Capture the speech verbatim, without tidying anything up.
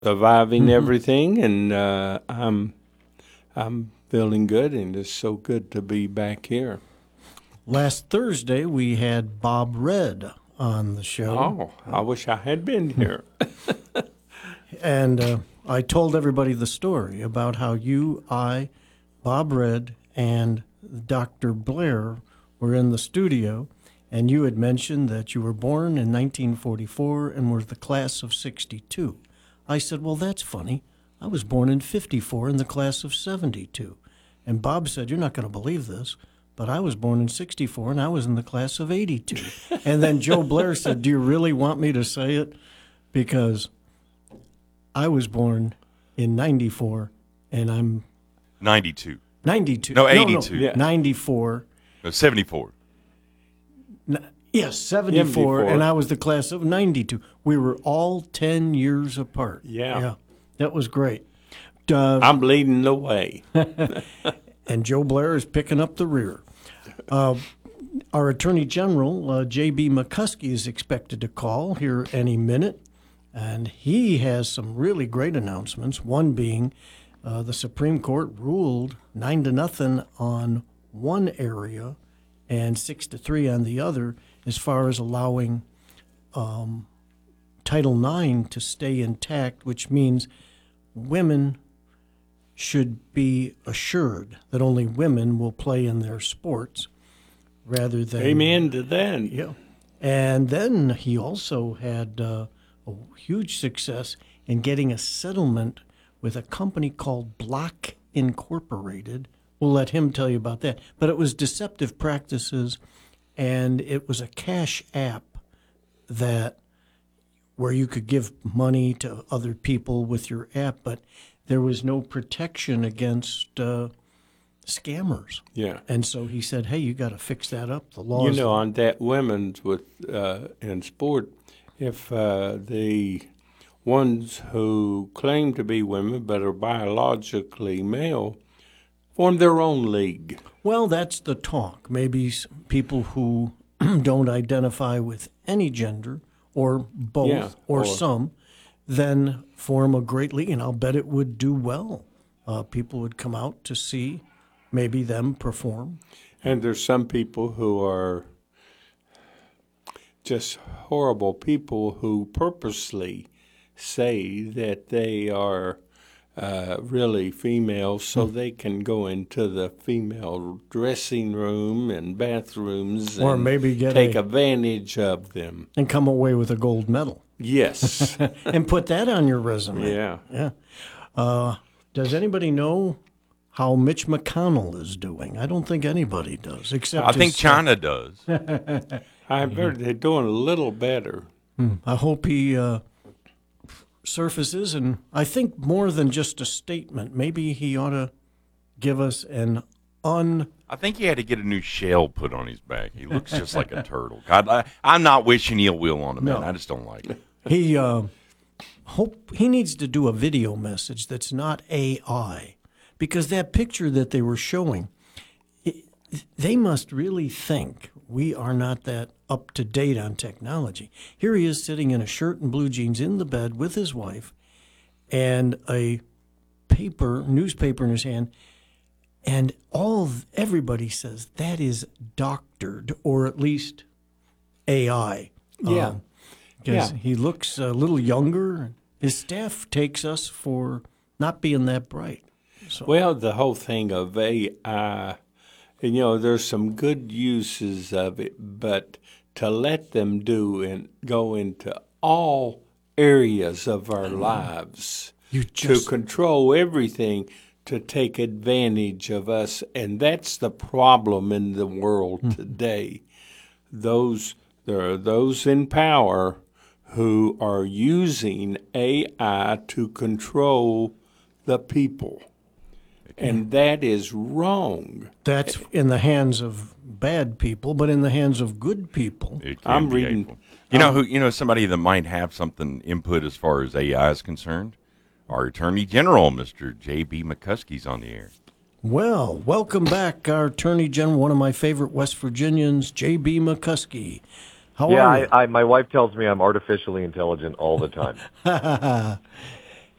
surviving mm-hmm. everything, and uh, I'm I'm feeling good, and it's so good to be back here. Last Thursday, we had Bob Red on the show. Oh, I wish I had been here. And uh, I told everybody the story about how you, I, Bob Red, and Doctor Blair were in the studio, and you had mentioned that you were born in nineteen forty-four and were the class of sixty-two. I said, well, that's funny. I was born in fifty-four in the class of seventy-two. And Bob said, you're not going to believe this, but I was born in sixty-four, and I was in the class of eighty-two. And then Joe Blair said, do you really want me to say it? Because I was born in ninety-four, and I'm... ninety-two. ninety-two. No, eighty-two. No, no, yeah. ninety-four. No, seventy-four. N- yes, seventy-four, seventy-four, and I was the class of ninety-two. We were all ten years apart. Yeah. Yeah, that was great. Uh, I'm leading the way. And Joe Blair is picking up the rear. Uh, our Attorney General, uh, J B McCuskey, is expected to call here any minute, and he has some really great announcements, one being uh, the Supreme Court ruled nine to nothing on one area and six to three on the other as far as allowing um, Title nine to stay intact, which means women should be assured that only women will play in their sports rather than... Amen to that. Yeah. And then he also had uh, a huge success in getting a settlement with a company called Block Incorporated. We'll let him tell you about that. But it was deceptive practices, and it was a cash app that where you could give money to other people with your app, but there was no protection against uh, scammers. Yeah. And so he said, hey, you got to fix that up. The laws. You know, on that women's with uh, in sport, if uh, the ones who claim to be women but are biologically male form their own league. Well, that's the talk. Maybe people who don't identify with any gender or both yeah, or, or some then form a great league, and I'll bet it would do well. Uh, people would come out to see maybe them perform. And there's some people who are just horrible people who purposely say that they are uh, really female so mm. they can go into the female dressing room and bathrooms or and maybe get take a, advantage of them. And come away with a gold medal. Yes. And put that on your resume. Yeah. Yeah. Uh, does anybody know how Mitch McConnell is doing? I don't think anybody does, except I think his, China does. I've heard they're doing a little better. Hmm. I hope he uh, surfaces, and I think more than just a statement. Maybe he ought to give us an un... I think he had to get a new shell put on his back. He looks just like a turtle. God, I, I'm not wishing ill will on him, No. man. I just don't like it. He uh, hope he needs to do a video message that's not A I, because that picture that they were showing, it, they must really think we are not that up to date on technology. Here he is sitting in a shirt and blue jeans in the bed with his wife, and a paper newspaper in his hand, and all everybody says that is doctored, or at least A I. Yeah. Um, Because yeah. he looks a little younger. His staff takes us for not being that bright. So. Well, the whole thing of A I, and, you know, there's some good uses of it, but to let them do and go into all areas of our lives, you just, to control everything, to take advantage of us, and that's the problem in the world mm-hmm. today. Those there are those in power who are using A I to control the people. And that is wrong. That's in the hands of bad people, but in the hands of good people. I'm reading. Hateful. You know who? You know somebody that might have something input as far as A I is concerned. Our Attorney General, Mister J B McCuskey's on the air. Well, welcome back, our Attorney General, one of my favorite West Virginians, J B McCuskey. How yeah, are you? I, I, my wife tells me I'm artificially intelligent all the time.